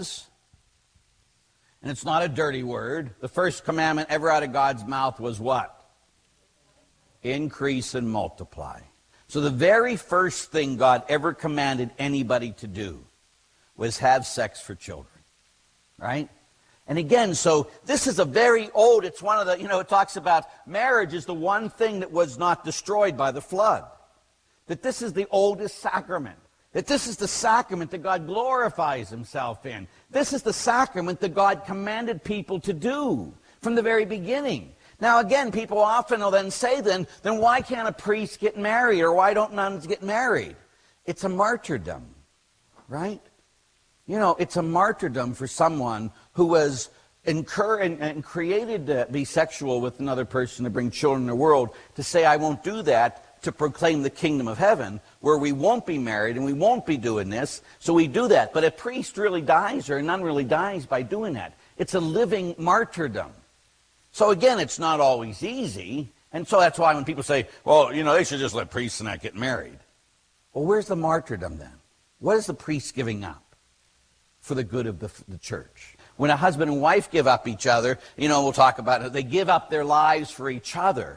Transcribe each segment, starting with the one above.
has. And it's not a dirty word. The first commandment ever out of God's mouth was what? Increase and multiply. So the very first thing God ever commanded anybody to do was have sex for children. Right? And again, so this is a very old, it's one of the, it talks about marriage is the one thing that was not destroyed by the flood. That this is the oldest sacrament. That this is the sacrament that God glorifies himself in. This is the sacrament that God commanded people to do from the very beginning. Now again, people often will then say then why can't a priest get married, or why don't nuns get married? It's a martyrdom, right? It's a martyrdom for someone who was incurred and created to be sexual with another person to bring children in the world, to say, I won't do that, to proclaim the kingdom of heaven, where we won't be married and we won't be doing this, so we do that. But a priest really dies, or a nun really dies by doing that. It's a living martyrdom. So again, it's not always easy, and so that's why when people say, well, they should just let priests not get married. Well, where's the martyrdom then? What is the priest giving up for the good of the church? When a husband and wife give up each other, we'll talk about it, they give up their lives for each other.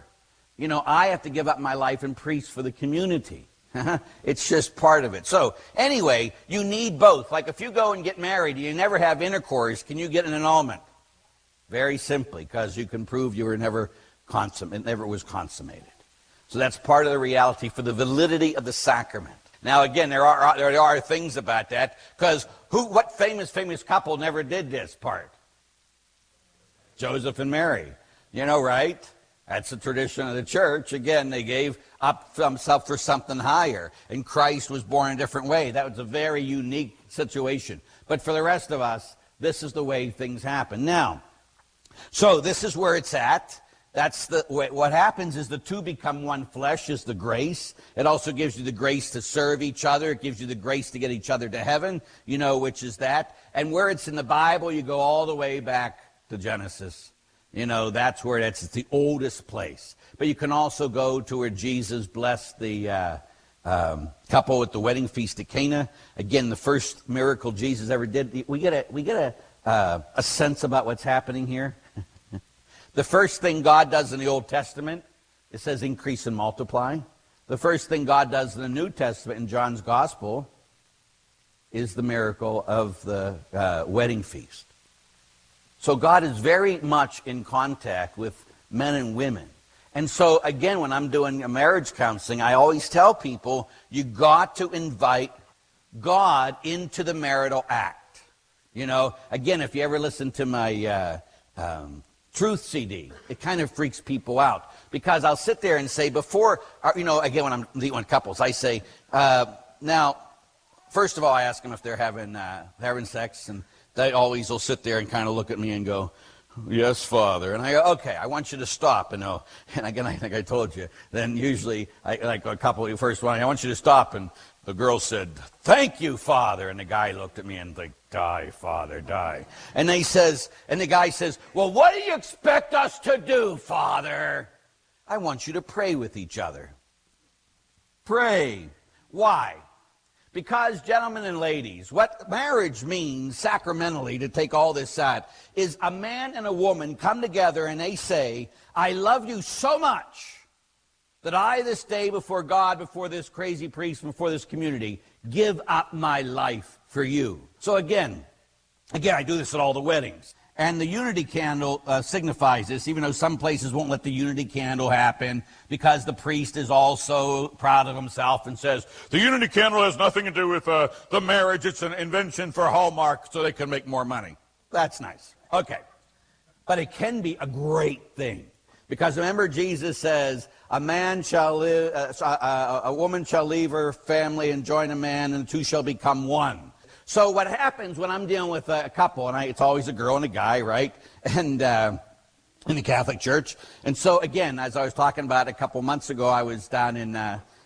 I have to give up my life in priest for the community. It's just part of it. So anyway, you need both. Like if you go and get married, you never have intercourse, can you get an annulment? Very simply, because you can prove you were never consummated, it never was consummated. So that's part of the reality for the validity of the sacrament. Now again, there are things about that, because what famous couple never did this part? Joseph and Mary. Right? That's the tradition of the church. Again, they gave up themselves for something higher, and Christ was born a different way. That was a very unique situation. But for the rest of us, this is the way things happen. Now, so this is where it's at. That's what happens is the two become one flesh, is the grace. It also gives you the grace to serve each other. It gives you the grace to get each other to heaven, which is that. And where it's in the Bible, you go all the way back to Genesis. That's where it's the oldest place. But you can also go to where Jesus blessed the couple at the wedding feast at Cana. Again, the first miracle Jesus ever did. We get a sense about what's happening here. The first thing God does in the Old Testament, it says increase and multiply. The first thing God does in the New Testament in John's Gospel is the miracle of the wedding feast. So God is very much in contact with men and women. And so again, when I'm doing a marriage counseling, I always tell people, you got to invite God into the marital act. Again, if you ever listen to my Truth CD, it kind of freaks people out, because I'll sit there and say before, again, when I'm dealing with couples, I say, now, first of all, I ask them if they're having sex, and they always will sit there and kind of look at me and go, yes, Father. And I go, okay, I want you to stop. And again, I think I told you. Then usually, like a couple of the first one, I want you to stop. And the girl said, thank you, Father. And the guy looked at me and like, die, Father, die. And the guy says, well, what do you expect us to do, Father? I want you to pray with each other. Pray. Why? Because, gentlemen and ladies, what marriage means sacramentally, to take all this out, is a man and a woman come together and they say, I love you so much that I this day before God, before this crazy priest, before this community, give up my life for you. So again, I do this at all the weddings. And the unity candle signifies this, even though some places won't let the unity candle happen because the priest is also proud of himself and says, the unity candle has nothing to do with the marriage. It's an invention for Hallmark so they can make more money. That's nice. Okay. But it can be a great thing. Because remember, Jesus says, a woman shall leave her family and join a man, and the two shall become one. So what happens when I'm dealing with a couple, and it's always a girl and a guy, right? And in the Catholic Church. And so again, as I was talking about a couple months ago, I was down in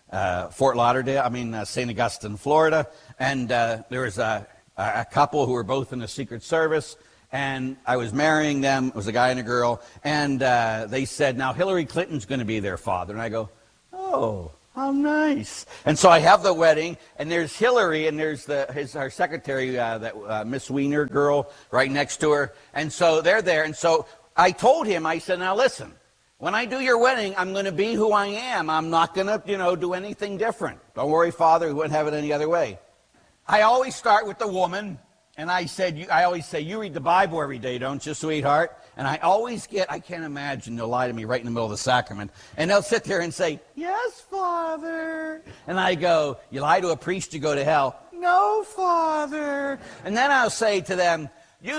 St. Augustine, Florida, and there was a couple who were both in the Secret Service, and I was marrying them. It was a guy and a girl, and they said, now Hillary Clinton's going to be their father. And I go, oh, How nice. And so I have the wedding, and there's Hillary, and there's our secretary, Miss Wiener girl, right next to her. And so they're there. And so I told him, I said, now listen, when I do your wedding, I'm going to be who I am. I'm not going to, do anything different. Don't worry, Father, we wouldn't have it any other way. I always start with the woman, and I always say, you read the Bible every day, don't you, sweetheart? And I always I can't imagine they'll lie to me right in the middle of the sacrament. And they'll sit there and say, yes, Father. And I go, you lie to a priest, you go to hell. No, Father. And then I'll say to them,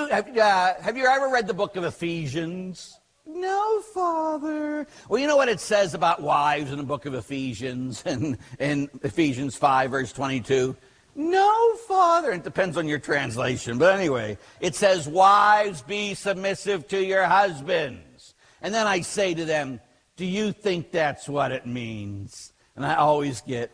have you ever read the book of Ephesians? No, Father. Well, you know what it says about wives in the book of Ephesians, in Ephesians 5, verse 22? No, Father. It depends on your translation. But anyway, it says, wives, be submissive to your husbands. And then I say to them, do you think that's what it means? And I always get,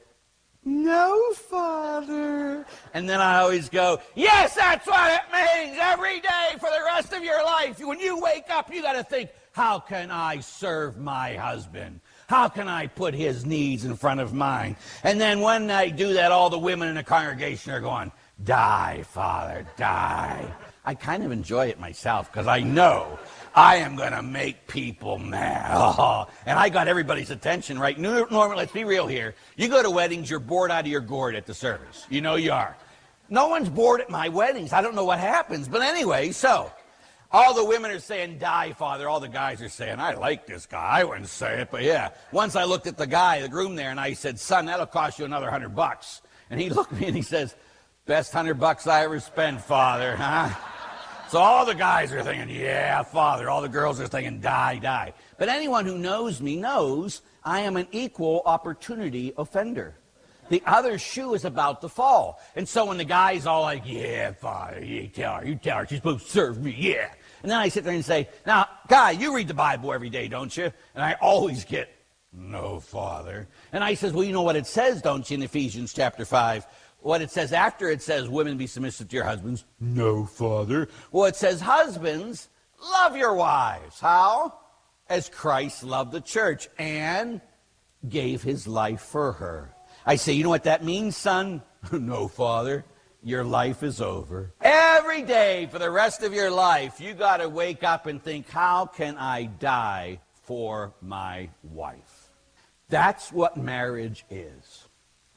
no, Father. And then I always go, yes, that's what it means every day for the rest of your life. When you wake up, you got to think, how can I serve my husband? How can I put his needs in front of mine? And then when I do that, all the women in the congregation are going, die, Father, die. I kind of enjoy it myself because I know I am going to make people mad. Oh, and I got everybody's attention, right? Normally, let's be real here. You go to weddings, you're bored out of your gourd at the service. You know you are. No one's bored at my weddings. I don't know what happens. But anyway, so all the women are saying, die, Father. All the guys are saying, I like this guy. I wouldn't say it, but yeah. Once I looked at the guy, the groom there, and I said, son, that'll cost you another $100. And he looked at me and he says, best $100 I ever spent, Father, huh? So all the guys are thinking, yeah, Father. All the girls are thinking, die, die. But anyone who knows me knows I am an equal opportunity offender. The other shoe is about to fall. And so when the guy's all like, yeah, Father, you tell her, she's supposed to serve me, yeah. And then I sit there and say, now, guy, you read the Bible every day, don't you? And I always get, no, Father. And I says, well, you know what it says, don't you, in Ephesians chapter 5? What it says after it says, women be submissive to your husbands. No, Father. Well, it says, husbands, love your wives. How? As Christ loved the church and gave his life for her. I say, you know what that means, son? No, Father. Your life is over. Every day for the rest of your life, you got to wake up and think, how can I die for my wife? That's what marriage is.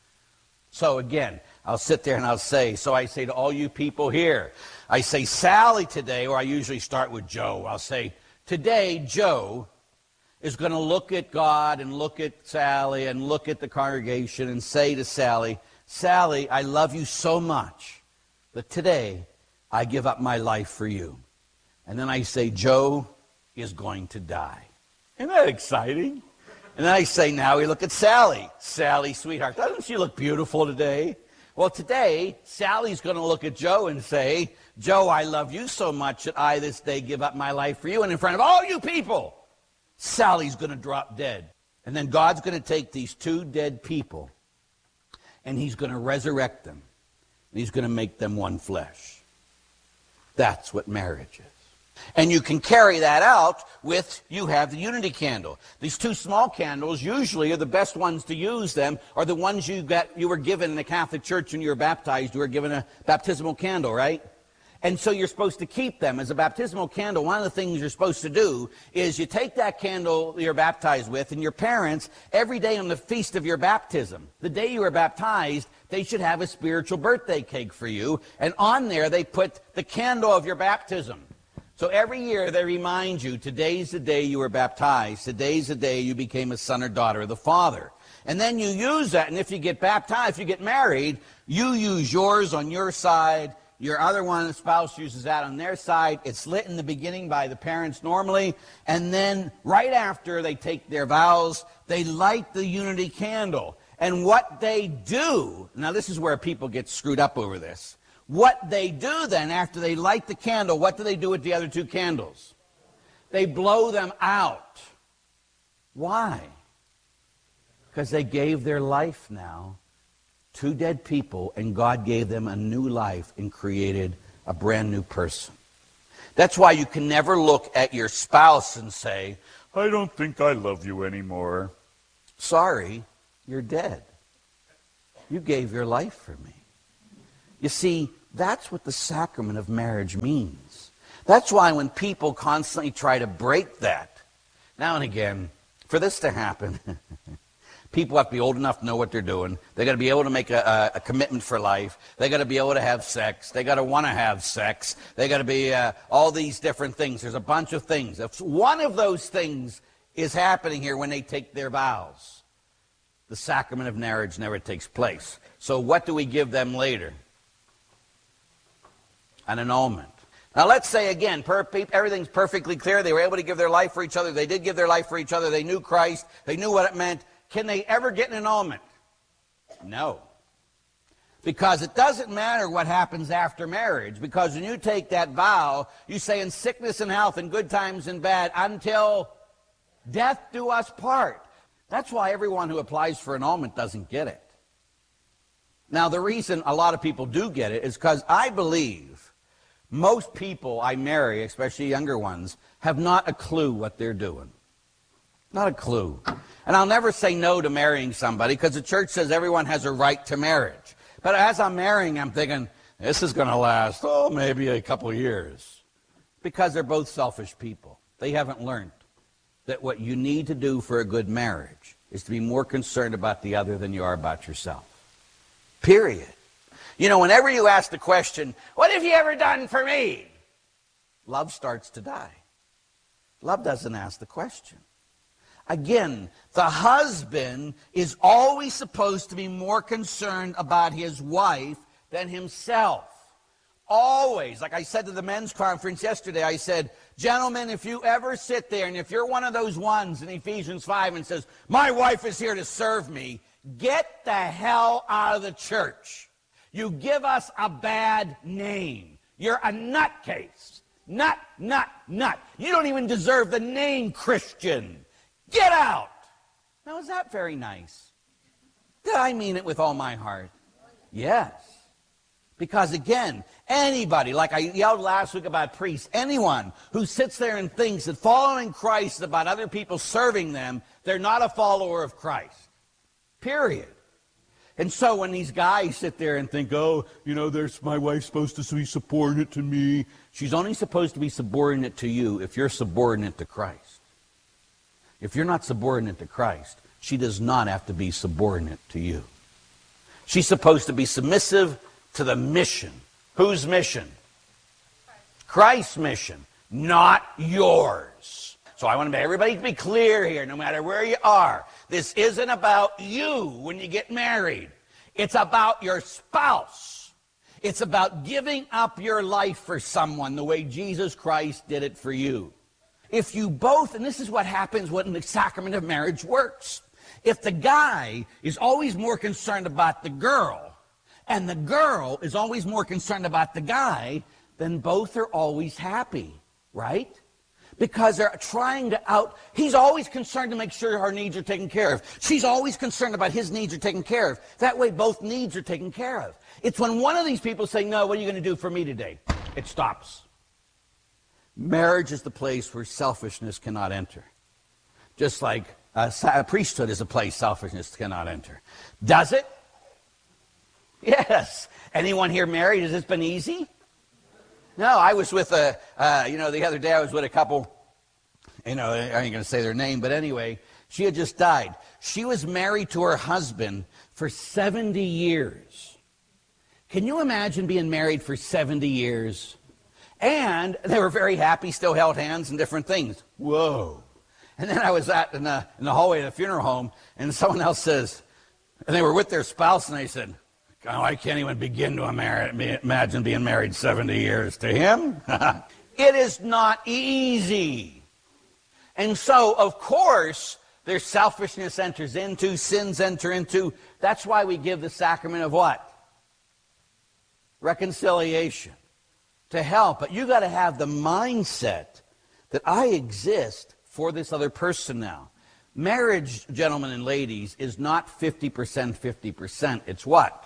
So again, I'll sit there and I'll say, so I say to all you people here, I say, Sally today, or I usually start with Joe. I'll say, today, Joe is going to look at God and look at Sally and look at the congregation and say to Sally, Sally, I love you so much that today I give up my life for you. And then I say, Joe is going to die. Isn't that exciting? And then I say, now we look at Sally. Sally, sweetheart, doesn't she look beautiful today? Well, today, Sally's going to look at Joe and say, Joe, I love you so much that I this day give up my life for you. And in front of all you people, Sally's going to drop dead. And then God's going to take these two dead people and he's going to resurrect them. And he's going to make them one flesh. That's what marriage is. And you can carry that out with, you have the unity candle. These two small candles usually are the best ones to use them, are the ones you were given in the Catholic Church when you were baptized. You were given a baptismal candle, right? And so you're supposed to keep them as a baptismal candle. One of the things you're supposed to do is you take that candle you're baptized with, and your parents, every day on the feast of your baptism, the day you were baptized, they should have a spiritual birthday cake for you. And on there, they put the candle of your baptism. So every year they remind you, today's the day you were baptized. Today's the day you became a son or daughter of the Father. And then you use that, and if you get baptized, if you get married, you use yours on your side. Your other one, the spouse, uses that on their side. It's lit in the beginning by the parents normally. And then right after they take their vows, they light the unity candle. And what they do, now this is where people get screwed up over this. What they do then, after they light the candle, what do they do with the other two candles? They blow them out. Why? Because they gave their life now. Two dead people, and God gave them a new life and created a brand new person. That's why you can never look at your spouse and say, I don't think I love you anymore. Sorry, You're dead. You gave your life for me. You see, that's what the sacrament of marriage means. That's why when people constantly try to break that, now and again, for this to happen, people have to be old enough to know what they're doing. They got to be able to make a commitment for life. They got to be able to have sex. They got to want to have sex. They got to be all these different things. There's a bunch of things. If one of those things is happening here when they take their vows, the sacrament of marriage never takes place. So what do we give them later? An annulment. Now let's say again, everything's perfectly clear. They were able to give their life for each other. They did give their life for each other. They knew Christ. They knew what it meant. Can they ever get an annulment? No. Because it doesn't matter what happens after marriage. Because when you take that vow, you say in sickness and health, in good times and bad, until death do us part. That's why everyone who applies for annulment doesn't get it. Now the reason a lot of people do get it is because I believe most people I marry, especially younger ones, have not a clue what they're doing. Not a clue. And I'll never say no to marrying somebody because the church says everyone has a right to marriage. But as I'm marrying, I'm thinking, this is going to last, maybe a couple years. Because they're both selfish people. They haven't learned that what you need to do for a good marriage is to be more concerned about the other than you are about yourself. Period. You know, whenever you ask the question, what have you ever done for me? Love starts to die. Love doesn't ask the question. Again, the husband is always supposed to be more concerned about his wife than himself. Always. Like I said to the men's conference yesterday, I said, gentlemen, if you ever sit there and if you're one of those ones in Ephesians 5 and says, my wife is here to serve me, get the hell out of the church. You give us a bad name. You're a nutcase. Nut. You don't even deserve the name Christian. Get out. Now, is that very nice? Did I mean it with all my heart? Yes. Because again, anybody, like I yelled last week about priests, anyone who sits there and thinks that following Christ is about other people serving them, they're not a follower of Christ. Period. And so when these guys sit there and think, there's my wife's supposed to be subordinate to me. She's only supposed to be subordinate to you if you're subordinate to Christ. If you're not subordinate to Christ, she does not have to be subordinate to you. She's supposed to be submissive to the mission. Whose mission? Christ's mission, not yours. So I want everybody to be clear here, no matter where you are. This isn't about you when you get married. It's about your spouse. It's about giving up your life for someone the way Jesus Christ did it for you. If you both, and this is what happens when the sacrament of marriage works. If the guy is always more concerned about the girl, and the girl is always more concerned about the guy, then both are always happy, right? Because they're trying to he's always concerned to make sure her needs are taken care of. She's always concerned about his needs are taken care of. That way both needs are taken care of. It's when one of these people say, no, what are you going to do for me today? It stops. Marriage is the place where selfishness cannot enter. Just like a priesthood is a place selfishness cannot enter. Does it? Yes. Anyone here married? Has this been easy? No, I was with the other day I was with a couple, I ain't going to say their name, but anyway, she had just died. She was married to her husband for 70 years. Can you imagine being married for 70 years? And they were very happy, still held hands and different things. Whoa. And then I was in the hallway of the funeral home, and someone else says, and they were with their spouse, and they said, oh, I can't even begin to imagine being married 70 years to him. It is not easy. And so, of course, their selfishness enters into, sins enter into. That's why we give the sacrament of what? Reconciliation. To help. But you got to have the mindset that I exist for this other person now. Marriage, gentlemen and ladies, is not 50%, 50%. It's what?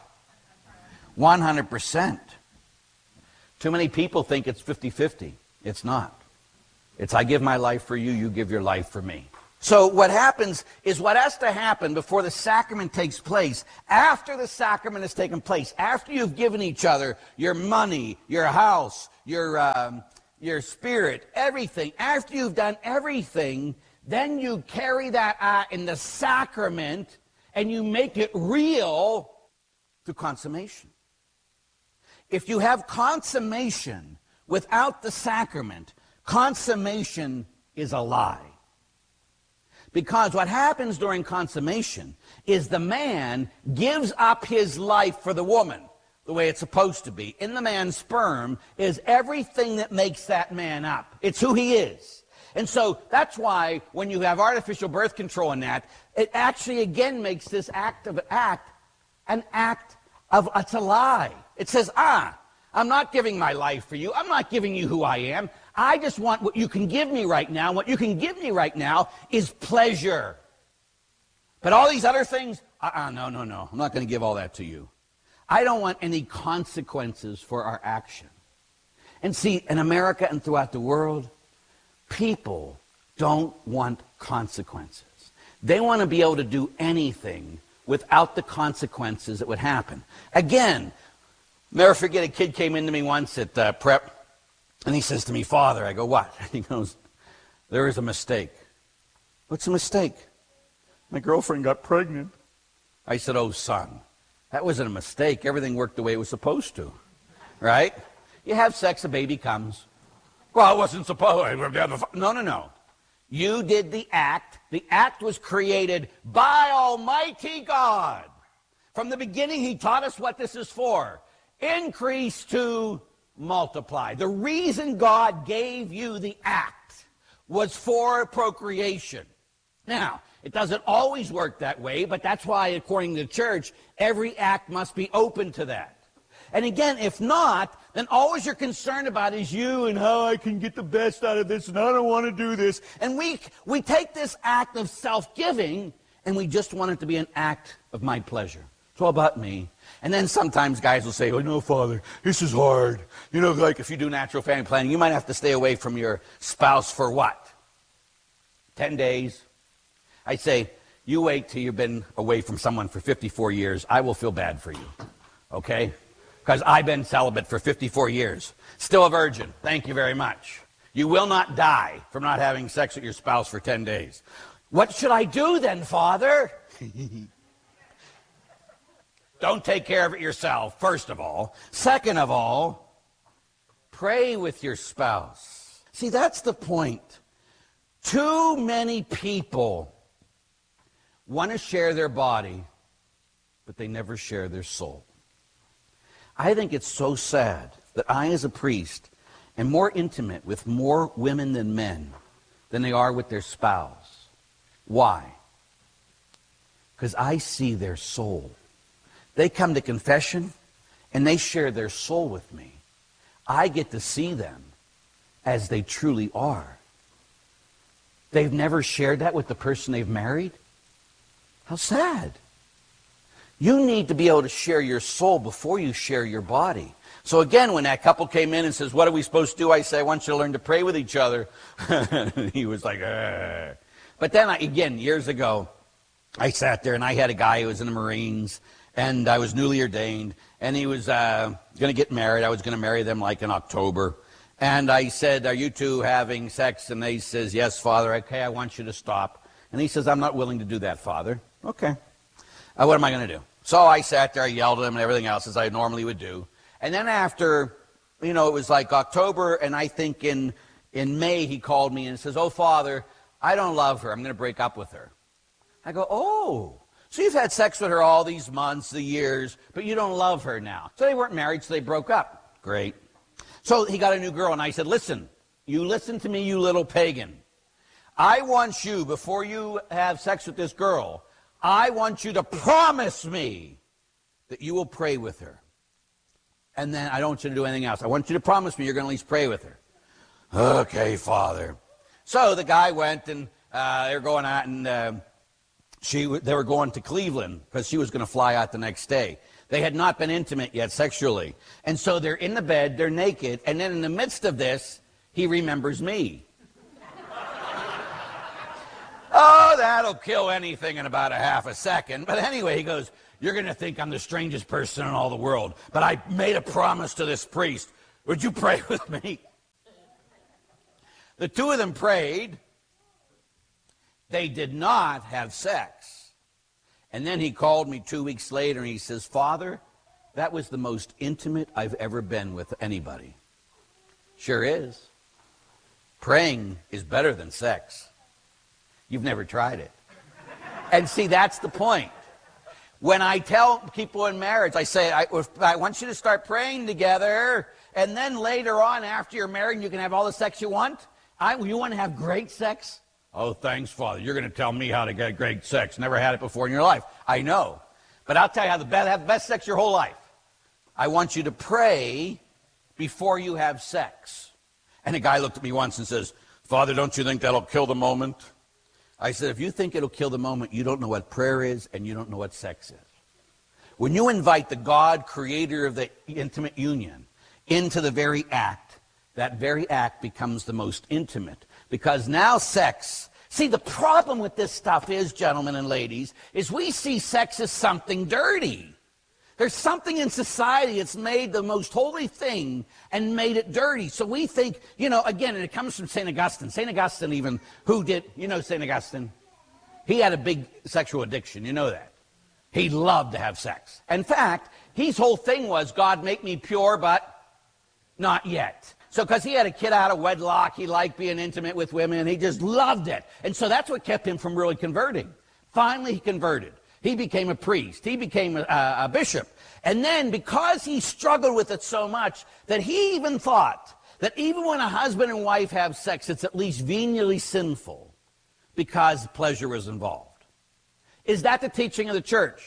100%. Too many people think it's 50-50. It's not. It's I give my life for you, you give your life for me. So what happens is what has to happen before the sacrament takes place, after the sacrament has taken place, after you've given each other your money, your house, your spirit, everything, after you've done everything, then you carry that in the sacrament and you make it real through consummation. If you have consummation without the sacrament, consummation is a lie. Because what happens during consummation is the man gives up his life for the woman, the way it's supposed to be. In the man's sperm is everything that makes that man up. It's who he is. And so that's why when you have artificial birth control in that, it actually again makes this it's a lie. It says, I'm not giving my life for you. I'm not giving you who I am. I just want what you can give me right now. What you can give me right now is pleasure. But all these other things, no. I'm not going to give all that to you. I don't want any consequences for our action. And see, in America and throughout the world, people don't want consequences. They want to be able to do anything without the consequences that would happen. Again, never forget, a kid came into me once at prep, and he says to me, Father, I go, what? He goes, there is a mistake. What's a mistake? My girlfriend got pregnant. I said, oh, son, that wasn't a mistake. Everything worked the way it was supposed to, right? You have sex, a baby comes. Well, it wasn't supposed to. No. You did the act. The act was created by Almighty God. From the beginning, he taught us what this is for. Increase to multiply. The reason God gave you the act was for procreation. Now, it doesn't always work that way, but that's why, according to the church, every act must be open to that. And again, if not, then always you're concerned about is you and how I can get the best out of this, and I don't want to do this. And we take this act of self-giving, and we just want it to be an act of my pleasure. It's all about me. And then sometimes guys will say, oh, no, Father, this is hard. You know, like if you do natural family planning, you might have to stay away from your spouse for what? 10 days? I say, you wait till you've been away from someone for 54 years. I will feel bad for you, okay? Because I've been celibate for 54 years. Still a virgin. Thank you very much. You will not die from not having sex with your spouse for 10 days. What should I do then, Father? Don't take care of it yourself, first of all. Second of all, pray with your spouse. See, that's the point. Too many people want to share their body, but they never share their soul. I think it's so sad that I, as a priest, am more intimate with more women than men than they are with their spouse. Why? Because I see their soul. They come to confession, and they share their soul with me. I get to see them as they truly are. They've never shared that with the person they've married. How sad. You need to be able to share your soul before you share your body. So again, when that couple came in and says, what are we supposed to do? I say, I want you to learn to pray with each other. He was like, Ugh. But then, again, years ago, I sat there and I had a guy who was in the Marines, and I was newly ordained, and he was going to get married. I was going to marry them like in October. And I said, are you two having sex? And he says, yes, Father. Okay, I want you to stop. And he says, I'm not willing to do that, Father. Okay. What am I going to do? So I sat there, I yelled at him and everything else, as I normally would do. And then after, it was like October, and I think in May he called me and says, oh, Father, I don't love her. I'm going to break up with her. I go, oh. So you've had sex with her all these months, the years, but you don't love her now. So they weren't married, so they broke up. Great. So he got a new girl, and I said, listen to me, you little pagan. I want you, before you have sex with this girl, I want you to promise me that you will pray with her. And then I don't want you to do anything else. I want you to promise me you're going to at least pray with her. Okay, Father. So the guy went, and they were going out, and they were going to Cleveland because she was going to fly out the next day. They had not been intimate yet sexually. And so they're in the bed, they're naked, and then in the midst of this, he remembers me. Oh, that'll kill anything in about a half a second. But anyway, he goes, you're going to think I'm the strangest person in all the world, but I made a promise to this priest. Would you pray with me? The two of them prayed. They did not have sex. And then he called me 2 weeks later and he says, Father, that was the most intimate I've ever been with anybody. Sure is. Praying is better than sex. You've never tried it. And see, that's the point. When I tell people in marriage, I say, I want you to start praying together, and then later on, after you're married, you can have all the sex you want. You want to have great sex? Oh, thanks, Father. You're going to tell me how to get great sex. Never had it before in your life. I know. But I'll tell you how to have the best sex your whole life. I want you to pray before you have sex. And a guy looked at me once and says, Father, don't you think that'll kill the moment? I said, if you think it'll kill the moment, you don't know what prayer is and you don't know what sex is. When you invite the God, creator of the intimate union, into the very act, that very act becomes the most intimate. Because now sex, see, the problem with this stuff is, gentlemen and ladies, is we see sex as something dirty. There's something in society that's made the most holy thing and made it dirty. So we think, again, and it comes from St. Augustine. St. Augustine even, St. Augustine? He had a big sexual addiction, you know that. He loved to have sex. In fact, his whole thing was, God, make me pure, but not yet. So because he had a kid out of wedlock, he liked being intimate with women. He just loved it. And so that's what kept him from really converting. Finally, he converted. He became a priest. He became a bishop. And then because he struggled with it so much that he even thought that even when a husband and wife have sex, it's at least venially sinful because pleasure was involved. Is that the teaching of the church?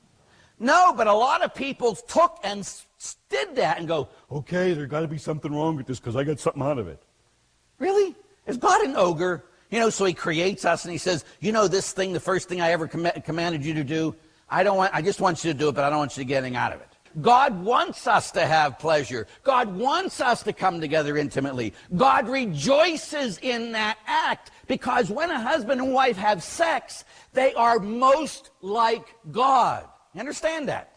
No, but a lot of people took and did that and go, okay, there's got to be something wrong with this because I got something out of it. Really? Is God an ogre? So he creates us and he says, this thing, the first thing I ever commanded you to do, I just want you to do it, but I don't want you to get anything out of it. God wants us to have pleasure. God wants us to come together intimately. God rejoices in that act because when a husband and wife have sex, they are most like God. You understand that?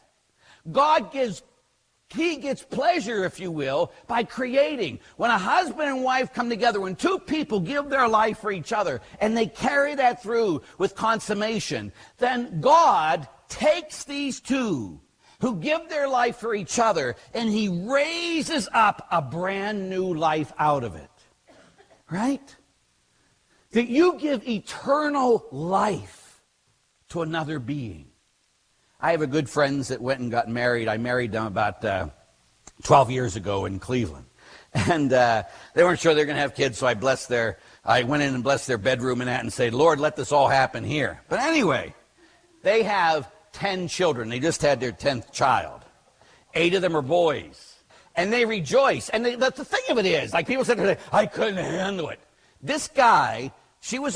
He gets pleasure, if you will, by creating. When a husband and wife come together, when two people give their life for each other, and they carry that through with consummation, then God takes these two who give their life for each other, and he raises up a brand new life out of it. Right? That you give eternal life to another being. I have a good friends that went and got married. I married them about 12 years ago in Cleveland. And they weren't sure they were going to have kids, so I went in and blessed their bedroom and that and said, Lord, let this all happen here. But anyway, they have 10 children. They just had their 10th child. 8 of them are boys. And they rejoice. And the thing of it is, like people said today, I couldn't handle it. This guy, he was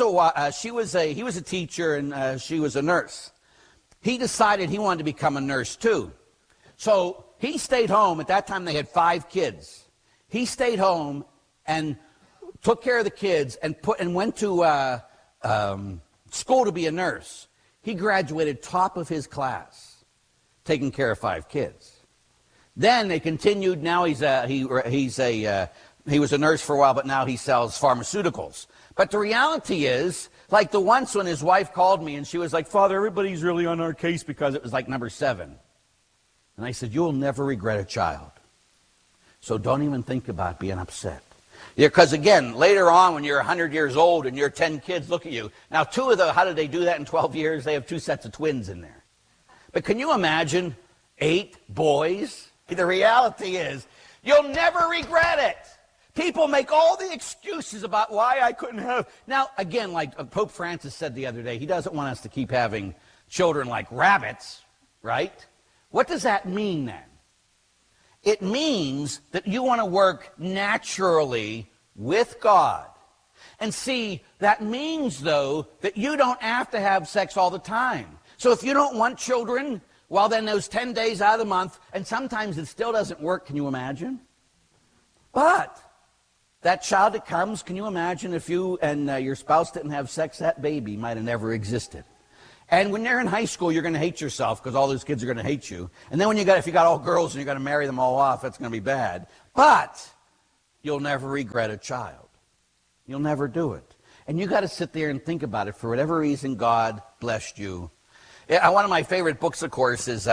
a teacher and she was a nurse. He decided he wanted to become a nurse too. So he stayed home. At that time, they had 5 kids. He stayed home and took care of the kids and went to school to be a nurse. He graduated top of his class, taking care of 5 kids. Then they continued. Now he was a nurse for a while, but now he sells pharmaceuticals. But the reality is, like the once when his wife called me and she was like, Father, everybody's really on our case because it was like number 7. And I said, you'll never regret a child. So don't even think about being upset. Because again, later on when you're 100 years old and you're 10 kids, look at you. Now how did they do that in 12 years? They have 2 sets of twins in there. But can you imagine 8 boys? The reality is, you'll never regret it. People make all the excuses about why I couldn't have. Now, again, like Pope Francis said the other day, he doesn't want us to keep having children like rabbits, right? What does that mean then? It means that you want to work naturally with God. And see, that means, though, that you don't have to have sex all the time. So if you don't want children, well, then those 10 days out of the month, and sometimes it still doesn't work, can you imagine? But That child that comes, can you imagine if you and your spouse didn't have sex, that baby might have never existed. And when you're in high school, you're going to hate yourself because all those kids are going to hate you. And then if you got all girls and you're going to marry them all off, that's going to be bad. But you'll never regret a child. You'll never do it. And you got to sit there and think about it. For whatever reason, God blessed you. One of my favorite books, of course, is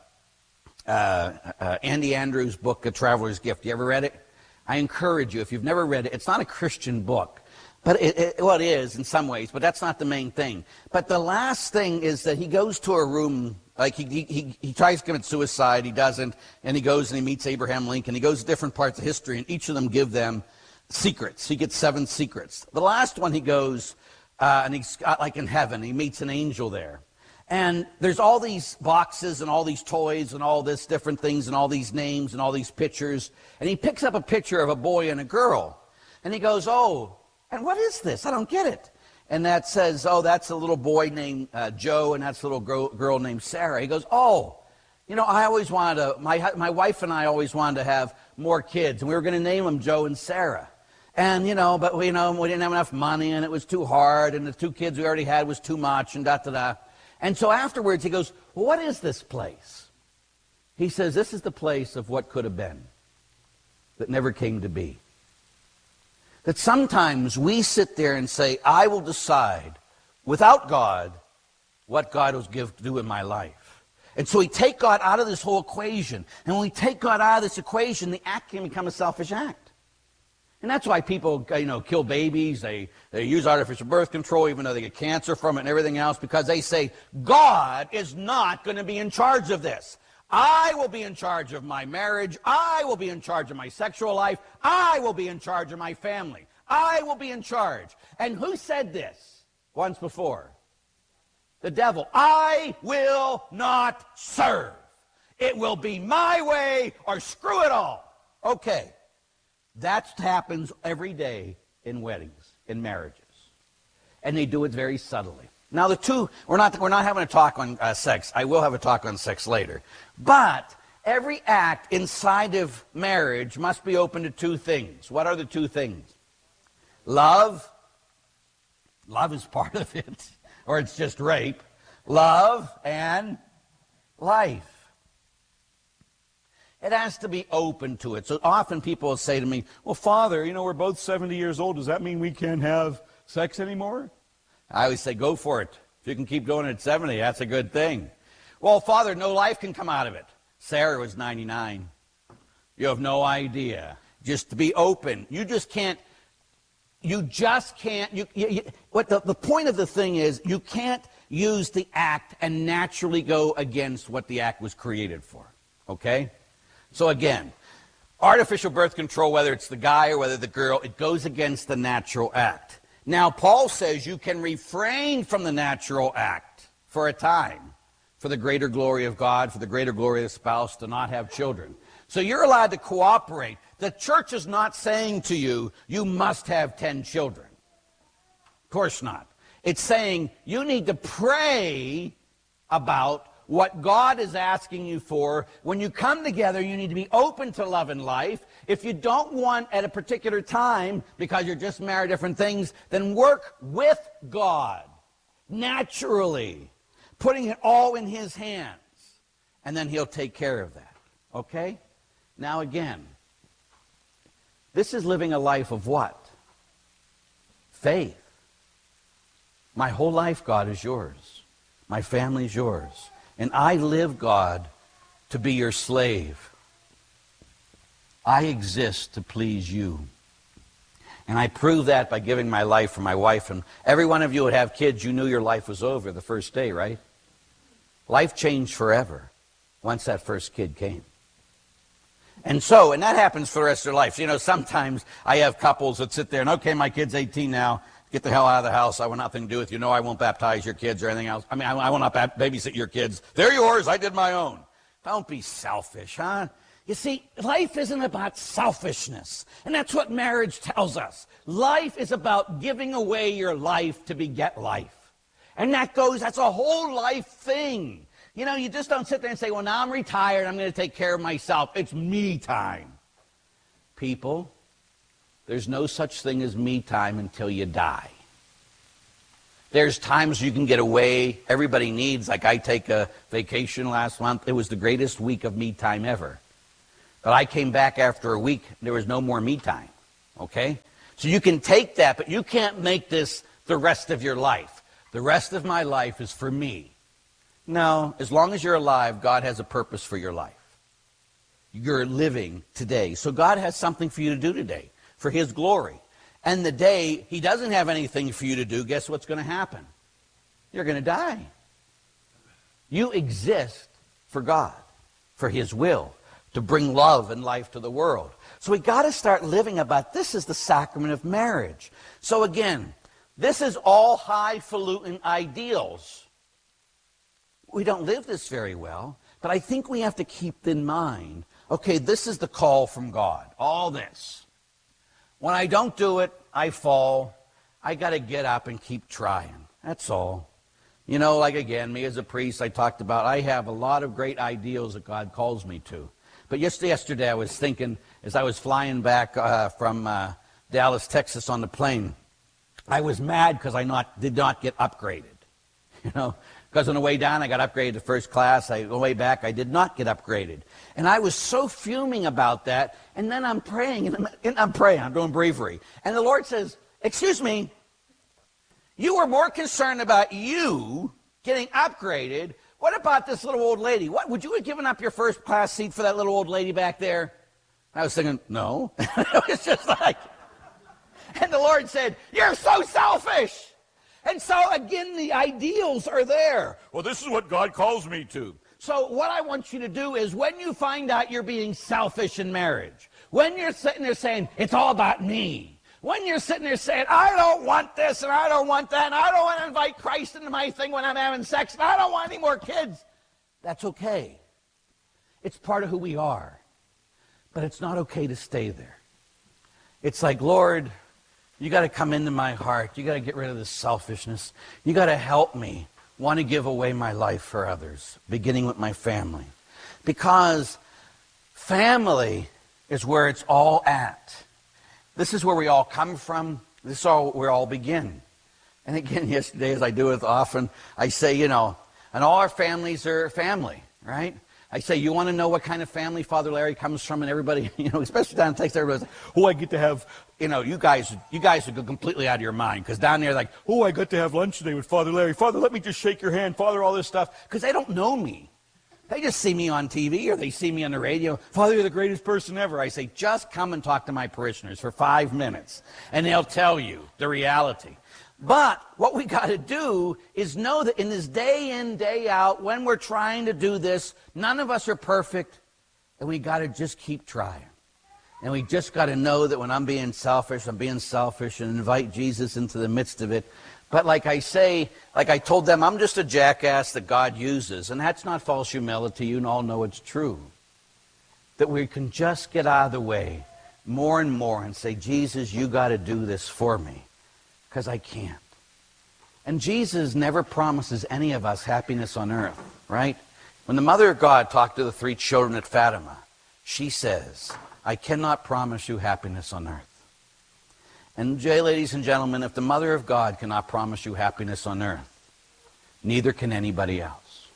Andy Andrews' book, A Traveler's Gift. You ever read it? I encourage you, if you've never read it, it's not a Christian book. But it is in some ways, but that's not the main thing. But the last thing is that he goes to a room, like he tries to commit suicide, he doesn't, and he goes and he meets Abraham Lincoln. He goes to different parts of history, and each of them give them secrets. He gets 7 secrets. The last one he goes, and he's got like in heaven, he meets an angel there. And there's all these boxes and all these toys and all this different things and all these names and all these pictures. And he picks up a picture of a boy and a girl. And he goes, oh, and what is this? I don't get it. And that says, oh, that's a little boy named Joe, and that's a little girl named Sarah. He goes, oh, you know, I always wanted to, my wife and I always wanted to have more kids. And we were going to name them Joe and Sarah. And, but we didn't have enough money, and it was too hard, and the 2 kids we already had was too much, and da-da-da. And so afterwards he goes, well, what is this place? He says, this is the place of what could have been, that never came to be. That sometimes we sit there and say, I will decide, without God, what God will do in my life. And so we take God out of this whole equation. And when we take God out of this equation, the act can become a selfish act. And that's why people, kill babies. They use artificial birth control, even though they get cancer from it and everything else, because they say, God is not going to be in charge of this. I will be in charge of my marriage. I will be in charge of my sexual life. I will be in charge of my family. I will be in charge. And who said this once before? The devil. I will not serve. It will be my way or screw it all. Okay. That happens every day in weddings, in marriages. And they do it very subtly. Now we're not having a talk on sex. I will have a talk on sex later. But every act inside of marriage must be open to 2 things. What are the 2 things? Love. Love is part of it. Or it's just rape. Love and life. It has to be open to it. So often people will say to me, well, Father, we're both 70 years old. Does that mean we can't have sex anymore? I always say, go for it. If you can keep going at 70, that's a good thing. Well, Father, no life can come out of it. Sarah was 99. You have no idea. Just to be open. The point of the thing is, you can't use the act and naturally go against what the act was created for. Okay? So again, artificial birth control, whether it's the guy or whether the girl, it goes against the natural act. Now, Paul says you can refrain from the natural act for a time, for the greater glory of God, for the greater glory of the spouse, to not have children. So you're allowed to cooperate. The church is not saying to you, you must have 10 children. Of course not. It's saying you need to pray about what God is asking you for. When you come together, you need to be open to love and life. If you don't want at a particular time, because you're just married different things, then work with God, naturally, putting it all in His hands, and then He'll take care of that. Okay? Now again, this is living a life of what? Faith. My whole life, God, is yours. My family is yours. And I live, God, to be your slave. I exist to please you. And I prove that by giving my life for my wife. And every one of you would have kids, you knew your life was over the first day, right? Life changed forever once that first kid came. And that happens for the rest of their life. Sometimes I have couples that sit there and, okay, my kid's 18 now. Get the hell out of the house. I want nothing to do with you. No, I won't baptize your kids or anything else. I will not babysit your kids. They're yours. I did my own. Don't be selfish, huh? You see, life isn't about selfishness. And that's what marriage tells us. Life is about giving away your life to beget life. And that's a whole life thing. You just don't sit there and say, well, now I'm retired. I'm going to take care of myself. It's me time. People, There's no such thing as me time until you die. There's times you can get away. Everybody needs, like I take a vacation last month. It was the greatest week of me time ever. But I came back after a week. There was no more me time. Okay? So you can take that, but you can't make this the rest of your life. The rest of my life is for me. No, as long as you're alive, God has a purpose for your life. You're living today. So God has something for you to do today for his glory. And the day he doesn't have anything for you to do, guess what's going to happen? You're going to die. You exist for God, for his will, to bring love and life to the world. So we got to start living about this is the sacrament of marriage. So again, this is all highfalutin ideals. We don't live this very well, but I think we have to keep in mind, okay, this is the call from God, all this. When I don't do it, I fall. I got to get up and keep trying. That's all. You know, like again, me as a priest, I talked about, I have a lot of great ideals that God calls me to. But yesterday I was thinking, as I was flying back from Dallas, Texas on the plane, I was mad because I did not get upgraded. You know, because on the way down I got upgraded to first class. On the way back I did not get upgraded. And I was so fuming about that. And then I'm praying, and I'm doing breviary. And the Lord says, excuse me, you were more concerned about you getting upgraded. What about this little old lady? What, would you have given up your first class seat for that little old lady back there? I was thinking, no. It was just like, and the Lord said, you're so selfish. And so, again, the ideals are there. Well, this is what God calls me to. So what I want you to do is when you find out you're being selfish in marriage, when you're sitting there saying, it's all about me, when you're sitting there saying, I don't want this and I don't want that and I don't want to invite Christ into my thing when I'm having sex and I don't want any more kids, that's okay. It's part of who we are. But it's not okay to stay there. It's like, Lord, you got to come into my heart. You got to get rid of this selfishness. You got to help me want to give away my life for others, beginning with my family. Because family is where it's all at. This is where we all come from. This is where we all begin. And again, yesterday, as I do it often, I say, you know, and all our families are family, right? I say, you want to know what kind of family Father Larry comes from? And everybody, you know, especially down in Texas, everybody's like, oh, I get to have, you know, you guys are completely out of your mind. Because down there, like, oh, I got to have lunch today with Father Larry. Father, let me just shake your hand. Father, all this stuff. Because they don't know me. They just see me on TV or they see me on the radio. Father, you're the greatest person ever. I say, just come and talk to my parishioners for 5 minutes. And they'll tell you the reality. But what we got to do is know that in this day in, day out, when we're trying to do this, none of us are perfect, and we got to just keep trying. And we just got to know that when I'm being selfish and invite Jesus into the midst of it. But like I say, like I told them, I'm just a jackass that God uses, and that's not false humility. You all know it's true. That we can just get out of the way more and more and say, Jesus, you got to do this for me. Because I can't. And Jesus never promises any of us happiness on earth, right? When the Mother of God talked to the 3 children at Fatima, she says, I cannot promise you happiness on earth. And ladies and gentlemen, if the Mother of God cannot promise you happiness on earth, neither can anybody else.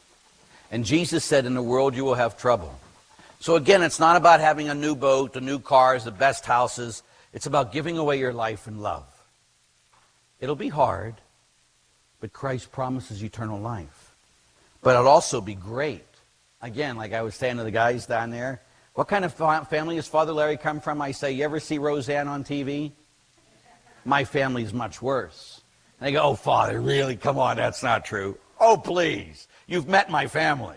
And Jesus said, in the world you will have trouble. So again, it's not about having a new boat, the new cars, the best houses. It's about giving away your life in love. It'll be hard, but Christ promises eternal life. But it'll also be great. Again, like I was saying to the guys down there, what kind of family does Father Larry come from? I say, you ever see Roseanne on TV? My family's much worse. And they go, oh, Father, really? Come on, that's not true. Oh, please, you've met my family.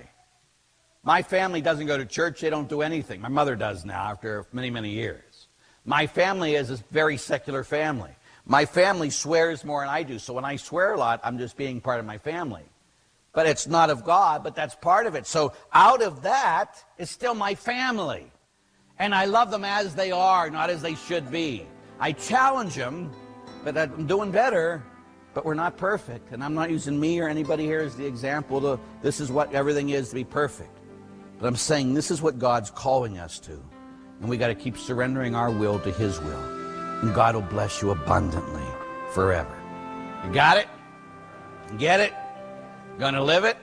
My family doesn't go to church. They don't do anything. My mother does now after many, many years. My family is a very secular family. My family swears more than I do, so when I swear a lot, I'm just being part of my family. But it's not of God, but that's part of it. So out of that is still my family. And I love them as they are, not as they should be. I challenge them, but I'm doing better, but we're not perfect. And I'm not using me or anybody here as the example. This is what everything is to be perfect. But I'm saying this is what God's calling us to. And we got to keep surrendering our will to His will. and God will bless you abundantly forever. You got it? Get it? Gonna live it?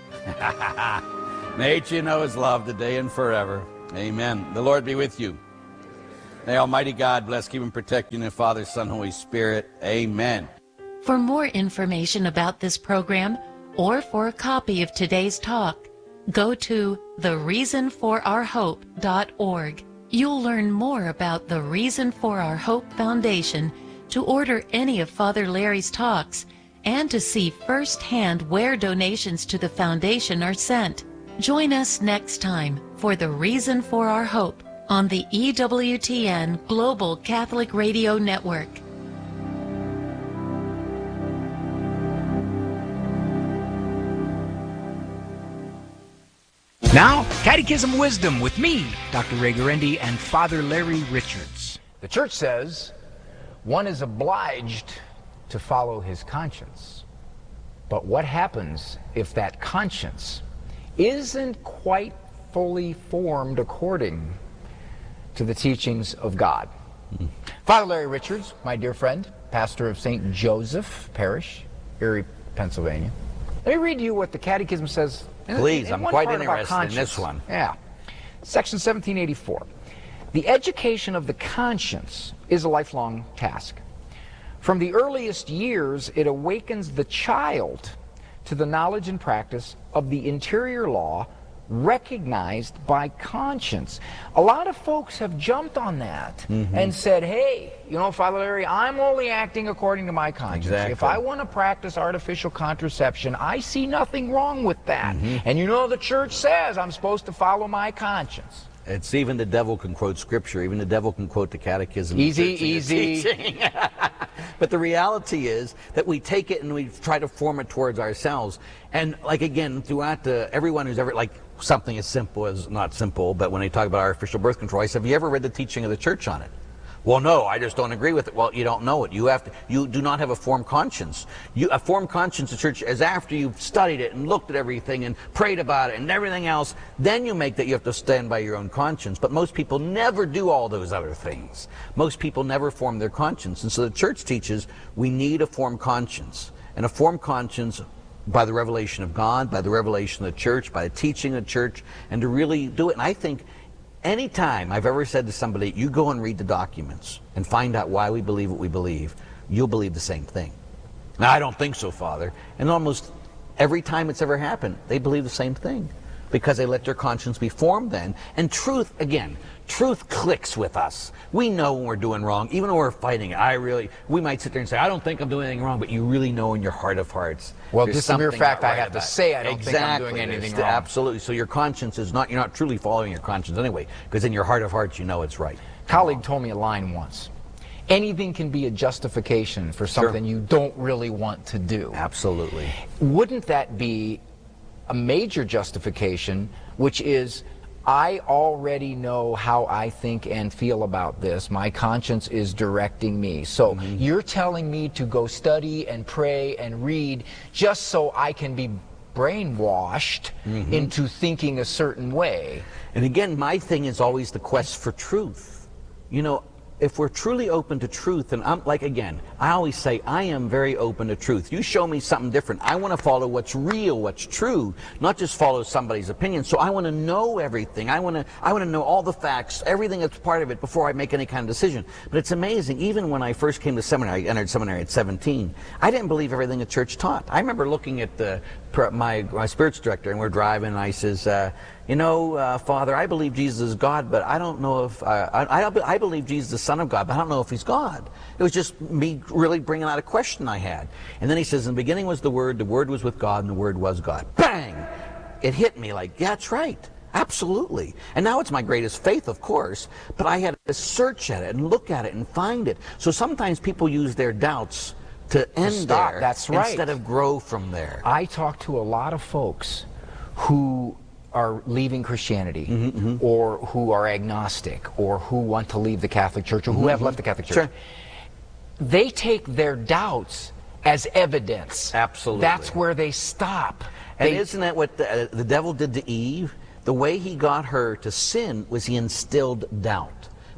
May you know his love today and forever. Amen. The Lord be with you. May Almighty God bless, keep, and protect you in the Father, Son, Holy Spirit. Amen. For more information about this program or for a copy of today's talk, go to thereasonforourhope.org. You'll learn more about the Reason for Our Hope Foundation, to order any of Father Larry's talks, and to see firsthand where donations to the foundation are sent. Join us next time for The Reason for Our Hope on the EWTN Global Catholic Radio Network. Now, Catechism Wisdom with me, Dr. Ray Guarendi, and Father Larry Richards. The Church says one is obliged to follow his conscience. But what happens if that conscience isn't quite fully formed according to the teachings of God? Father Larry Richards, my dear friend, pastor of St. Joseph Parish, Erie, Pennsylvania. Let me read to you what the Catechism says. Please, I'm quite interested in this one. Yeah. Section 1784. The education of the conscience is a lifelong task. From the earliest years, it awakens the child to the knowledge and practice of the interior law recognized by conscience. A lot of folks have jumped on that and said, hey, you know, Father Larry, I'm only acting according to my conscience. Exactly. If I want to practice artificial contraception, I see nothing wrong with that. And you know, the Church says I'm supposed to follow my conscience. It's even the devil can quote Scripture. Even the devil can quote the Catechism. Easy. But the reality is that we take it and we try to form it towards ourselves. And like, again, throughout everyone who's ever, like, something as simple as, not simple, but when they talk about artificial birth control, I said, have you ever read the teaching of the Church on it? Well, no, I just don't agree with it. Well, you don't know it. You do not have a formed conscience. A formed conscience, the Church, is after you've studied it and looked at everything and prayed about it and everything else, then you make that you have to stand by your own conscience. But most people never do all those other things. Most people never form their conscience. And so the Church teaches we need a formed conscience. And a formed conscience by the revelation of God, by the revelation of the Church, by the teaching of the Church, and to really do it. And I think anytime I've ever said to somebody, you go and read the documents and find out why we believe what we believe, you'll believe the same thing. Now, I don't think so, Father. And almost every time it's ever happened, they believe the same thing because they let their conscience be formed then. And truth, again, truth clicks with us. We know when we're doing wrong, even when we're fighting it. We might sit there and say, I don't think I'm doing anything wrong, but you really know in your heart of hearts. Well, just the mere fact I have to say I don't think I'm doing anything wrong. Absolutely. So your conscience is not, you're not truly following your conscience anyway, because in your heart of hearts you know it's right. A colleague told me a line once. Anything can be a justification for something you don't really want to do. Absolutely. Wouldn't that be a major justification, which is, I already know how I think and feel about this. My conscience is directing me. So you're telling me to go study and pray and read just so I can be brainwashed into thinking a certain way. And again, my thing is always the quest for truth. You know, if we're truly open to truth, and I'm like, again, I always say, I am very open to truth. You show me something different. I want to follow what's real, what's true, not just follow somebody's opinion. So I want to know everything. I want to know all the facts, everything that's part of it before I make any kind of decision. But it's amazing, even when I first came to seminary, I entered seminary at 17, I didn't believe everything the Church taught. I remember looking at my spiritual director, and we're driving, and I says, you know, Father, I believe Jesus is God, but I don't know if, I believe Jesus is the Son of God, but I don't know if he's God. It was just me really bringing out a question I had. And then he says, in the beginning was the Word was with God, and the Word was God. Bang! It hit me like, yeah, that's right. Absolutely. And now it's my greatest faith, of course, but I had to search at it and look at it and find it. So sometimes people use their doubts to end there. That's right. Instead of grow from there. I talk to a lot of folks who are leaving Christianity, or who are agnostic, or who want to leave the Catholic Church, or who have left the Catholic Church. They take their doubts as evidence. Absolutely. That's where they stop. And isn't that what the devil did to Eve? The way he got her to sin was he instilled doubt.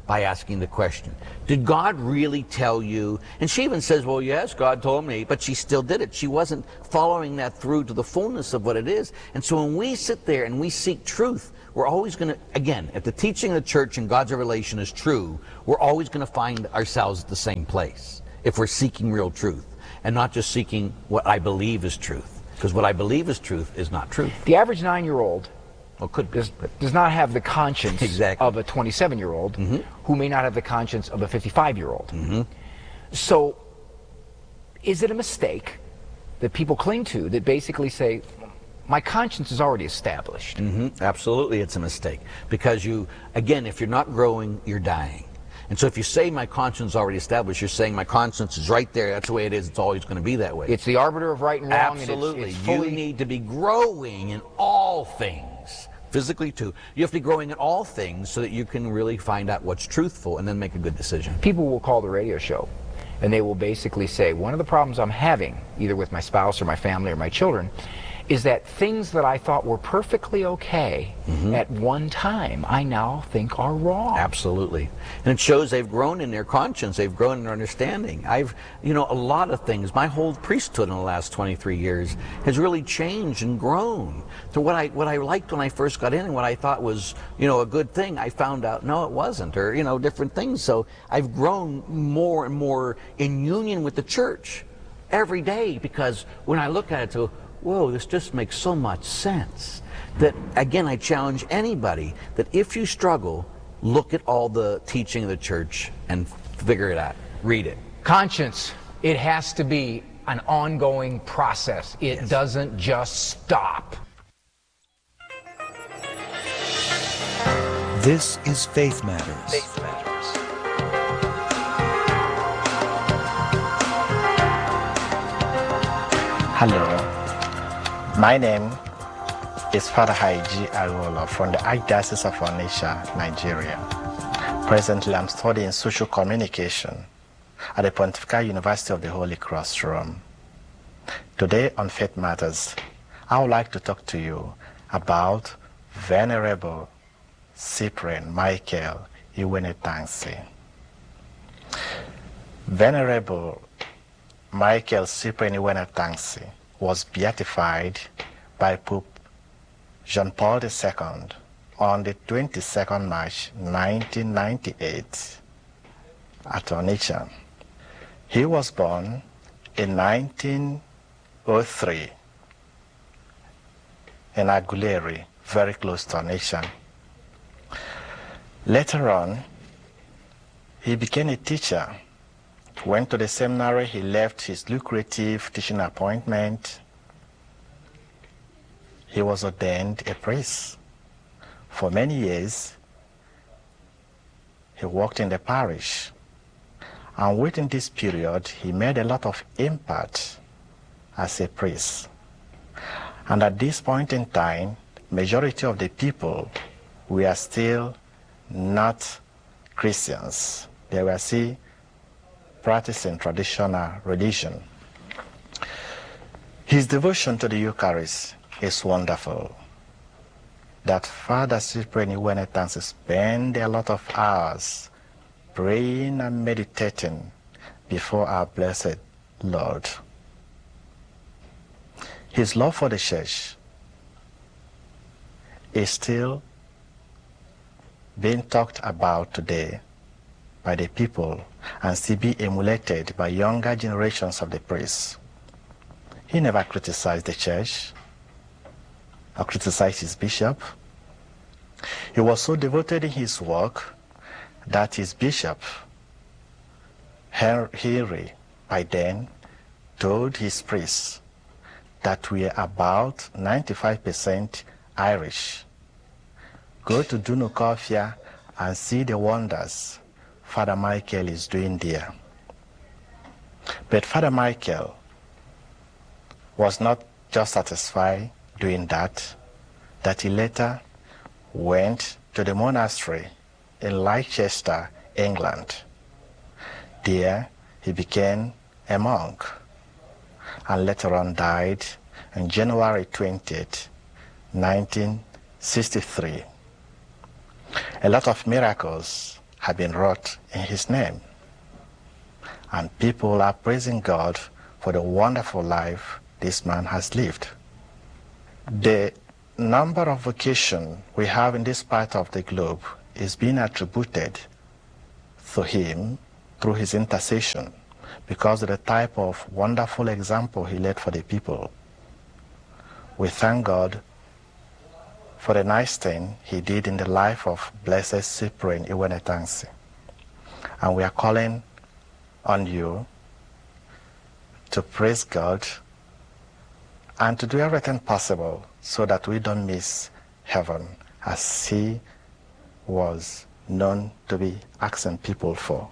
by asking the question, did God really tell you? And she even says, well, yes, God told me, but she still did it. She wasn't following that through to the fullness of what it is. And so when we sit there and we seek truth, we're always going to, again, if the teaching of the church and God's revelation is true, we're always going to find ourselves at the same place if we're seeking real truth and not just seeking what I believe is truth. Because what I believe is truth is not truth. The average 9-year-old does not have the conscience exactly. of a 27-year-old who may not have the conscience of a 55-year-old. So is it a mistake that people cling to that basically say, my conscience is already established? Absolutely, it's a mistake. Because you, again, if you're not growing, you're dying. And so if you say my conscience is already established, you're saying my conscience is right there. That's the way it is. It's always going to be that way. It's the arbiter of right and wrong. Absolutely. And it's fully... You need to be growing in all things. Physically too. You have to be growing in all things so that you can really find out what's truthful and then make a good decision. People will call the radio show and they will basically say, one of the problems I'm having, either with my spouse or my family or my children, is that things that I thought were perfectly okay at one time, I now think are wrong. Absolutely. And it shows they've grown in their conscience, they've grown in their understanding. A lot of things, my whole priesthood in the last 23 years has really changed and grown. So what I liked when I first got in and what I thought was, a good thing, I found out, no, it wasn't, or, different things. So I've grown more and more in union with the church every day, because when I look at it, so, whoa, this just makes so much sense. That, again, I challenge anybody that if you struggle, look at all the teaching of the church and figure it out. Read it. Conscience, it has to be an ongoing process. It doesn't just stop. This is Faith Matters. Faith Matters. Hello. My name is Father Haiji Arola from the Archdiocese of Onitsha, Nigeria. Presently, I'm studying social communication at the Pontifical University of the Holy Cross, Rome. Today on Faith Matters, I would like to talk to you about Venerable Cyprian Michael Iwenetangse. Venerable Michael Cyprian Iwenetangse was beatified by Pope John Paul II on the 22nd March 1998 at Onitsha. He was born in 1903 in Aguleri, very close to Onitsha. Later on, he became a teacher. Went to the seminary, he left his lucrative teaching appointment. He was ordained a priest. For many years, he worked in the parish. And within this period, he made a lot of impact as a priest. And at this point in time, majority of the people were still not Christians. They were still practicing traditional religion. His devotion to the Eucharist is wonderful. That Father Cyprian Iwenetangse spent a lot of hours praying and meditating before our blessed Lord. His love for the church is still being talked about today by the people and still be emulated by younger generations of the priests. He never criticized the church or criticized his bishop. He was so devoted in his work that his bishop, Henry, by then, told his priests that we are about 95% Irish. Go to Dunukofia and see the wonders Father Michael is doing there. But Father Michael was not just satisfied doing that he later went to the monastery in Leicester, England. There he became a monk and later on died on January 20th, 1963. A lot of miracles have been wrought in his name. And people are praising God for the wonderful life this man has lived. The number of vocations we have in this part of the globe is being attributed to him through his intercession, because of the type of wonderful example he led for the people. We thank God for the nice thing he did in the life of Blessed Cyprian Iwenetansi. And we are calling on you to praise God and to do everything possible so that we don't miss heaven, as he was known to be asking people for.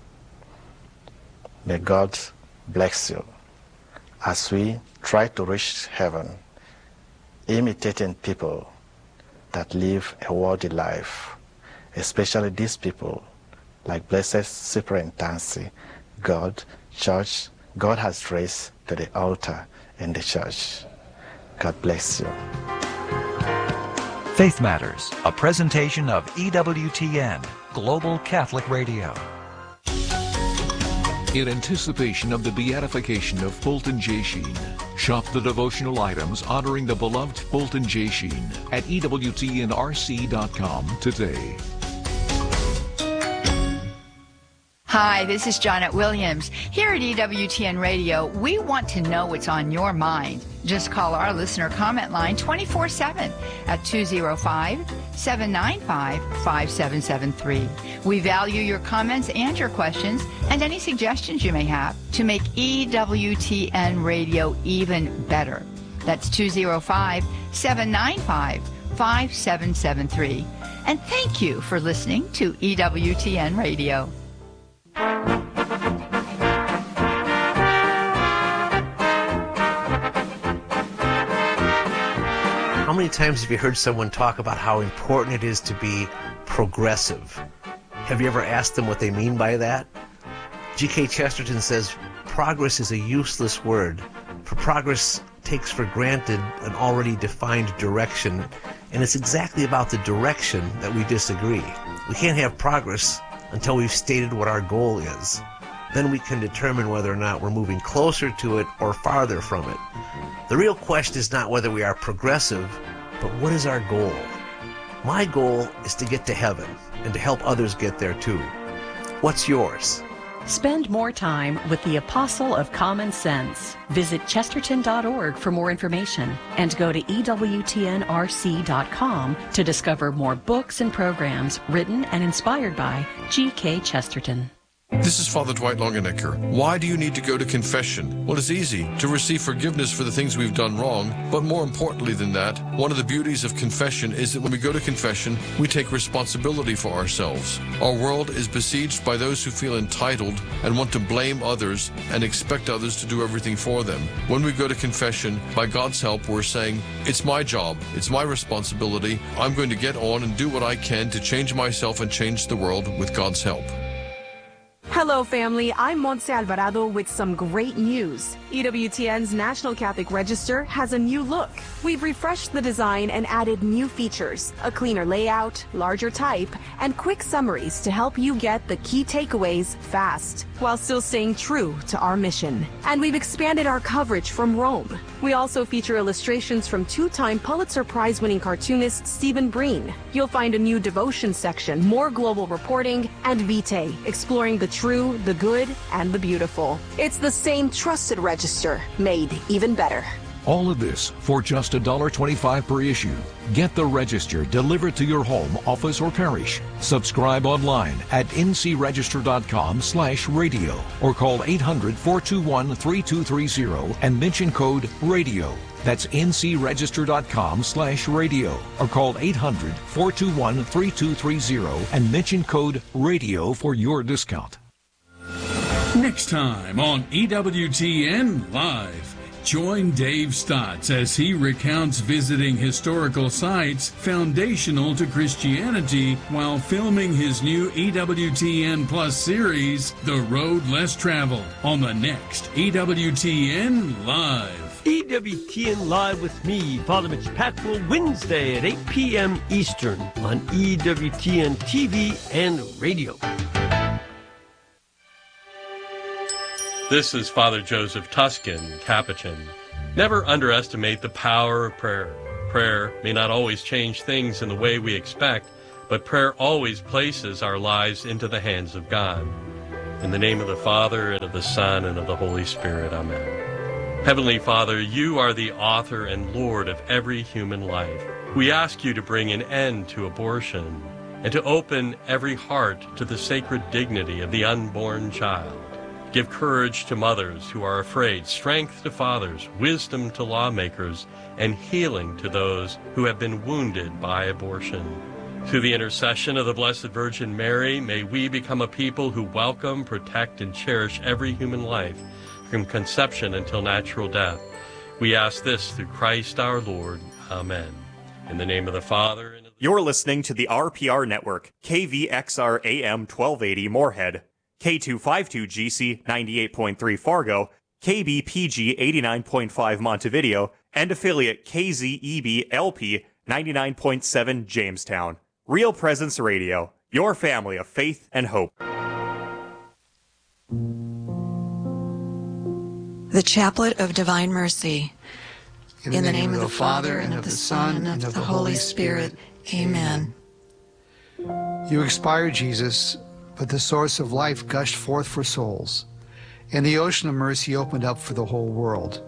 May God bless you as we try to reach heaven, imitating people that live a worthy life, especially these people like Blessed Cyprian Tansi. God has raised to the altar in the church. God bless you. Faith Matters, a presentation of EWTN, Global Catholic Radio. In anticipation of the beatification of Fulton J. Sheen, shop the devotional items honoring the beloved Fulton J. Sheen at EWTNRC.com today. Hi, this is Janet Williams. Here at EWTN Radio, we want to know what's on your mind. Just call our listener comment line 24/7 at 205-795-5773. We value your comments and your questions and any suggestions you may have to make EWTN Radio even better. That's 205-795-5773. And thank you for listening to EWTN Radio. How many times have you heard someone talk about how important it is to be progressive? Have you ever asked them what they mean by that? G.K. Chesterton says, progress is a useless word, for progress takes for granted an already defined direction, and it's exactly about the direction that we disagree. We can't have progress until we've stated what our goal is. Then we can determine whether or not we're moving closer to it or farther from it. The real question is not whether we are progressive, but what is our goal? My goal is to get to heaven and to help others get there too. What's yours? Spend more time with the Apostle of Common Sense. Visit chesterton.org for more information and go to EWTNRC.com to discover more books and programs written and inspired by G.K. Chesterton. This is Father Dwight Longenecker. Why do you need to go to confession? Well, it's easy to receive forgiveness for the things we've done wrong, but more importantly than that, one of the beauties of confession is that when we go to confession, we take responsibility for ourselves. Our world is besieged by those who feel entitled and want to blame others and expect others to do everything for them. When we go to confession, by God's help, we're saying, it's my job, it's my responsibility, I'm going to get on and do what I can to change myself and change the world with God's help. Hello, family. I'm Montse Alvarado with some great news. EWTN's National Catholic Register has a new look. We've refreshed the design and added new features, a cleaner layout, larger type, and quick summaries to help you get the key takeaways fast, while still staying true to our mission. And we've expanded our coverage from Rome. We also feature illustrations from two-time Pulitzer Prize-winning cartoonist Stephen Breen. You'll find a new devotion section, more global reporting, and Vitae, exploring the true, the good, and the beautiful. It's the same trusted register, made even better. All of this for just $1.25 per issue. Get the Register delivered to your home, office, or parish. Subscribe online at ncregister.com/radio or call 800-421-3230 and mention code RADIO. That's ncregister.com/radio or call 800-421-3230 and mention code RADIO for your discount. Next time on EWTN Live, join Dave Stotts as he recounts visiting historical sites foundational to Christianity while filming his new EWTN Plus series, The Road Less Traveled, on the next EWTN Live. EWTN Live with me, Father Mitch Packrell, Wednesday at 8 p.m. Eastern on EWTN TV and radio. This is Father Joseph Tuskin, Capuchin. Never underestimate the power of prayer. Prayer may not always change things in the way we expect, but prayer always places our lives into the hands of God. In the name of the Father, and of the Son, and of the Holy Spirit. Amen. Heavenly Father, you are the author and Lord of every human life. We ask you to bring an end to abortion and to open every heart to the sacred dignity of the unborn child. Give courage to mothers who are afraid, strength to fathers, wisdom to lawmakers, and healing to those who have been wounded by abortion. Through the intercession of the Blessed Virgin Mary, may we become a people who welcome, protect, and cherish every human life, from conception until natural death. We ask this through Christ our Lord. Amen. In the name of the Father, and of the... You're listening to the RPR Network, KVXR AM 1280 Moorhead, K252GC 98.3 Fargo, KBPG 89.5 Montevideo, and affiliate KZEB LP 99.7 Jamestown. Real Presence Radio, your family of faith and hope. The Chaplet of Divine Mercy. In the name of the Father, and of the Son, and of the Holy Spirit. Amen. You expired, Jesus, but the source of life gushed forth for souls, and the ocean of mercy opened up for the whole world.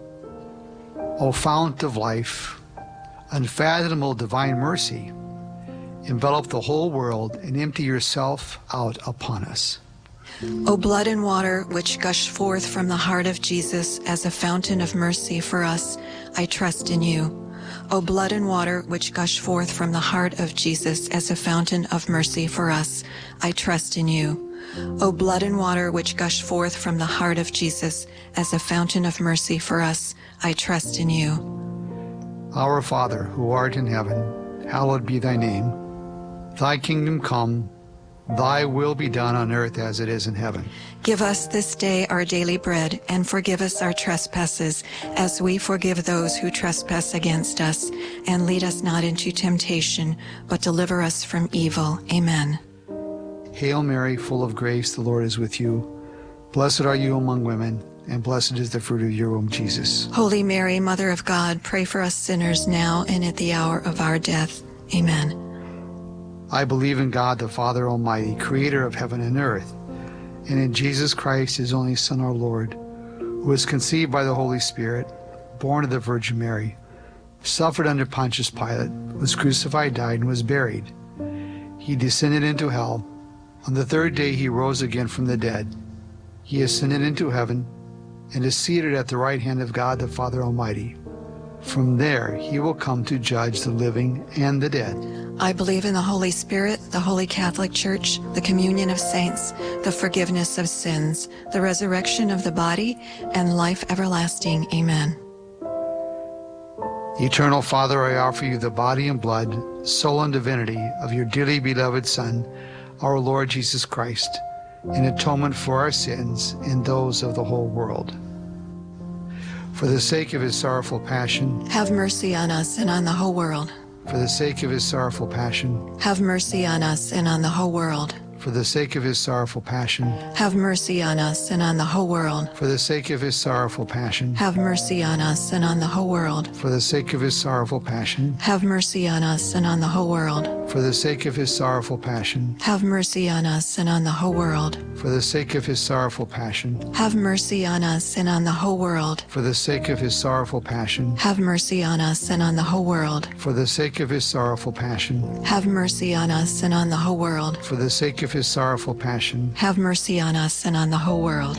O fount of life, unfathomable divine mercy, envelop the whole world and empty yourself out upon us. O blood and water which gush forth from the heart of Jesus as a fountain of mercy for us, I trust in you. O blood and water which gush forth from the heart of Jesus as a fountain of mercy for us, I trust in you. O blood and water which gush forth from the heart of Jesus as a fountain of mercy for us, I trust in you. Our Father, who art in heaven, hallowed be thy name. Thy kingdom come, thy will be done on earth as it is in heaven. Give us this day our daily bread, and forgive us our trespasses, as we forgive those who trespass against us. And lead us not into temptation, but deliver us from evil. Amen. Hail Mary, full of grace, the Lord is with you. Blessed are you among women, and blessed is the fruit of your womb, Jesus. Holy Mary, Mother of God, pray for us sinners now and at the hour of our death. Amen. I believe in God, the Father Almighty, creator of heaven and earth, and in Jesus Christ, his only Son, our Lord, who was conceived by the Holy Spirit, born of the Virgin Mary, suffered under Pontius Pilate, was crucified, died, and was buried. He descended into hell. On the third day he rose again from the dead. He ascended into heaven and is seated at the right hand of God, the Father Almighty. From there he will come to judge the living and the dead. I believe in the Holy Spirit, the Holy Catholic Church, the communion of saints, the forgiveness of sins, the resurrection of the body, and life everlasting. Amen. Eternal Father, I offer you the body and blood, soul and divinity of your dearly beloved Son, our Lord Jesus Christ, in atonement for our sins and those of the whole world. For the sake of his sorrowful passion, have mercy on us and on the whole world. For the sake of his sorrowful passion, have mercy on us and on the whole world. For the sake of his sorrowful passion, have mercy on us and on the whole world. For the sake of his sorrowful passion, have mercy on us and on the whole world. For the sake of his sorrowful passion, have mercy on us and on the whole world. For the sake of his sorrowful passion, have mercy on us and on the whole world. For the sake of his sorrowful passion, have mercy on us and on the whole world. For the sake of his sorrowful passion, have mercy on us and on the whole world. For the sake of his sorrowful passion, have mercy on us and on the whole world. For the sake of his sorrowful passion, have mercy on us and on the whole world.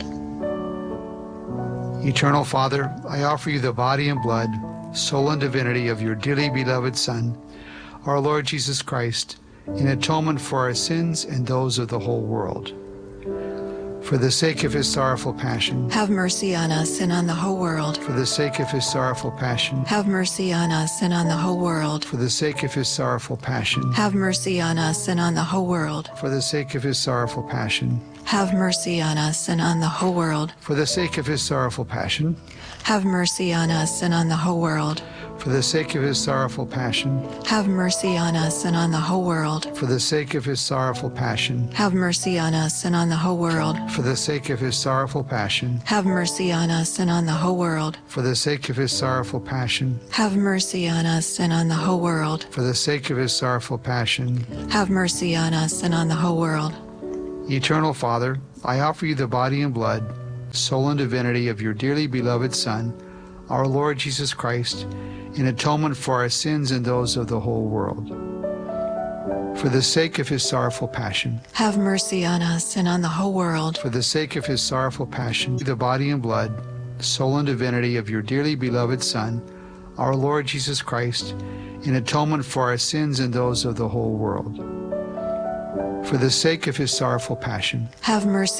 Eternal Father, I offer you the body and blood, soul and divinity of your dearly beloved Son, our Lord Jesus Christ, in atonement for our sins and those of the whole world. For the sake of his sorrowful passion, have mercy on us and on the whole world. For the sake of his sorrowful passion, have mercy on us and on the whole world. For the sake of his sorrowful passion, have mercy on us and on the whole world. For the sake of his sorrowful passion, have mercy on us and on the whole world. For the sake of his sorrowful passion, Have mercy on us and on the whole world. for the sake of his sorrowful passion, Have mercy on us and on the whole world. for the sake of his sorrowful passion, Have mercy on us and on the whole world. for the sake of his sorrowful passion, Have mercy on us and on the whole world. for the sake of his sorrowful passion, Have mercy on us and on the whole world. for the sake of his sorrowful passion. Have mercy on us and on the whole world. Eternal Father, I offer you the body and blood, soul and divinity of your dearly beloved Son, our Lord Jesus Christ, in atonement for our sins and those of the whole world. For the sake of his sorrowful passion, Have mercy on us and on the whole world. for the sake of his sorrowful passion, the body and blood, soul and divinity of your dearly beloved Son, our Lord Jesus Christ, in atonement for our sins and those of the whole world. For the sake of his sorrowful passion, Have mercy